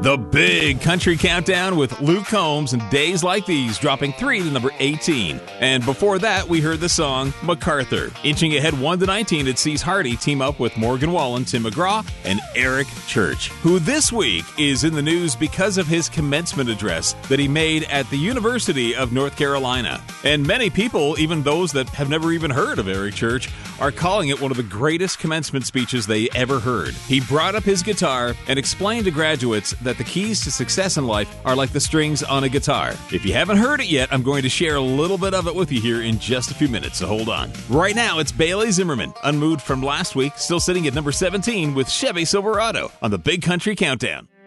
The Big Country Countdown with Luke Combs and Days Like These dropping 3 to number 18. And before that, we heard the song MacArthur. Inching ahead 1 to 19, it sees Hardy team up with Morgan Wallen, Tim McGraw, and Eric Church, who this week is in the news because of his commencement address that he made at the University of North Carolina. And many people, even those that have never even heard of Eric Church, are calling it one of the greatest commencement speeches they ever heard. He brought up his guitar and explained to graduates that the keys to success in life are like the strings on a guitar. If you haven't heard it yet, I'm going to share a little bit of it with you here in just a few minutes, so hold on. Right now, it's Bailey Zimmerman, unmoved from last week, still sitting at number 17 with Chevy Silverado on the Big Country Countdown.